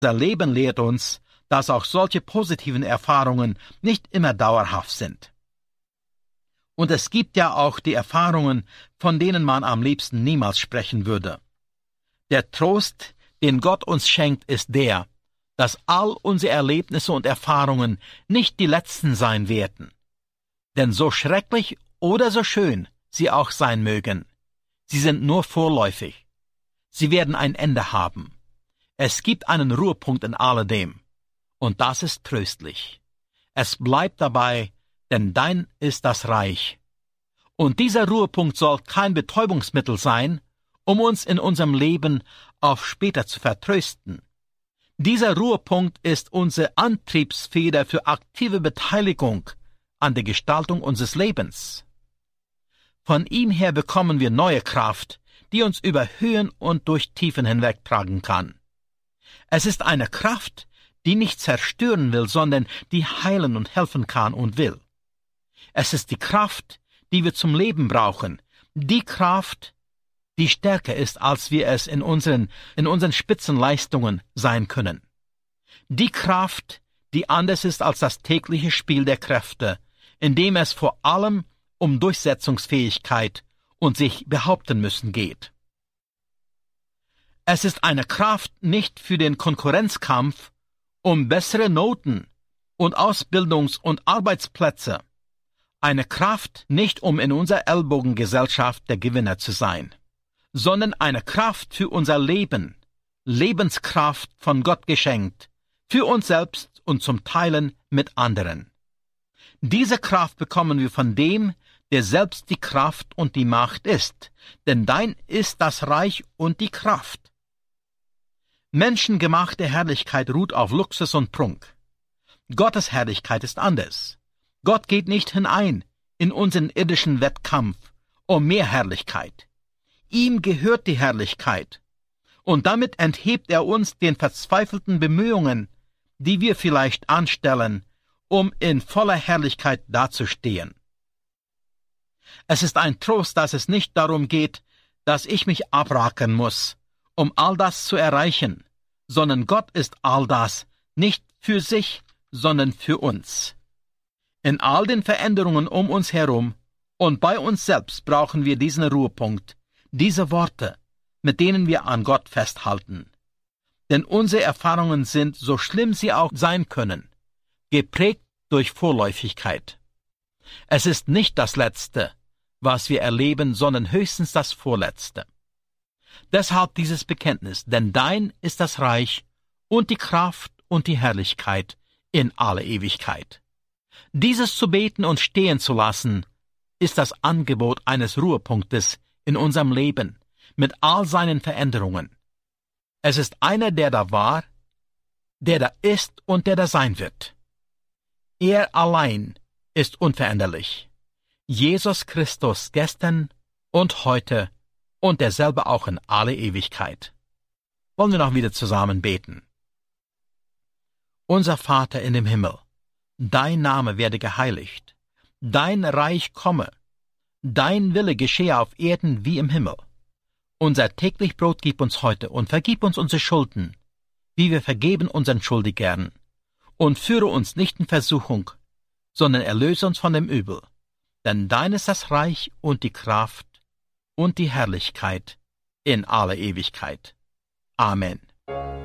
Unser Leben lehrt uns, dass auch solche positiven Erfahrungen nicht immer dauerhaft sind. Und es gibt ja auch die Erfahrungen, von denen man am liebsten niemals sprechen würde. Der Trost, den Gott uns schenkt, ist der, dass all unsere Erlebnisse und Erfahrungen nicht die letzten sein werden. Denn so schrecklich oder so schön sie auch sein mögen, sie sind nur vorläufig. Sie werden ein Ende haben. Es gibt einen Ruhepunkt in alledem. Und das ist tröstlich. Es bleibt dabei, denn dein ist das Reich. Und dieser Ruhepunkt soll kein Betäubungsmittel sein, um uns in unserem Leben auf später zu vertrösten. Dieser Ruhepunkt ist unsere Antriebsfeder für aktive Beteiligung an der Gestaltung unseres Lebens. Von ihm her bekommen wir neue Kraft, die uns über Höhen und durch Tiefen hinwegtragen kann. Es ist eine Kraft, die nicht zerstören will, sondern die heilen und helfen kann und will. Es ist die Kraft, die wir zum Leben brauchen, die Kraft, die stärker ist, als wir es in unseren Spitzenleistungen sein können. Die Kraft, die anders ist als das tägliche Spiel der Kräfte, in dem es vor allem um Durchsetzungsfähigkeit und sich behaupten müssen geht. Es ist eine Kraft nicht für den Konkurrenzkampf um bessere Noten und Ausbildungs- und Arbeitsplätze. Eine Kraft nicht, um in unserer Ellbogengesellschaft der Gewinner zu sein, sondern eine Kraft für unser Leben, Lebenskraft von Gott geschenkt, für uns selbst und zum Teilen mit anderen. Diese Kraft bekommen wir von dem, der selbst die Kraft und die Macht ist, denn dein ist das Reich und die Kraft. Menschengemachte Herrlichkeit ruht auf Luxus und Prunk. Gottes Herrlichkeit ist anders. Gott geht nicht hinein in unseren irdischen Wettkampf um mehr Herrlichkeit. Ihm gehört die Herrlichkeit, und damit enthebt er uns den verzweifelten Bemühungen, die wir vielleicht anstellen, um in voller Herrlichkeit dazustehen. Es ist ein Trost, dass es nicht darum geht, dass ich mich abrackern muss, um all das zu erreichen, sondern Gott ist all das, nicht für sich, sondern für uns. In all den Veränderungen um uns herum und bei uns selbst brauchen wir diesen Ruhepunkt, diese Worte, mit denen wir an Gott festhalten. Denn unsere Erfahrungen sind, so schlimm sie auch sein können, geprägt durch Vorläufigkeit. Es ist nicht das Letzte, was wir erleben, sondern höchstens das Vorletzte. Deshalb dieses Bekenntnis, denn dein ist das Reich und die Kraft und die Herrlichkeit in alle Ewigkeit. Dieses zu beten und stehen zu lassen, ist das Angebot eines Ruhepunktes in unserem Leben, mit all seinen Veränderungen. Es ist einer, der da war, der da ist und der da sein wird. Er allein ist unveränderlich. Jesus Christus gestern und heute und derselbe auch in alle Ewigkeit. Wollen wir noch wieder zusammen beten. Unser Vater in dem Himmel, dein Name werde geheiligt, dein Reich komme, dein Wille geschehe auf Erden wie im Himmel. Unser täglich Brot gib uns heute und vergib uns unsere Schulden, wie wir vergeben unseren Schuldigern. Und führe uns nicht in Versuchung, sondern erlöse uns von dem Übel. Denn dein ist das Reich und die Kraft und die Herrlichkeit in alle Ewigkeit. Amen.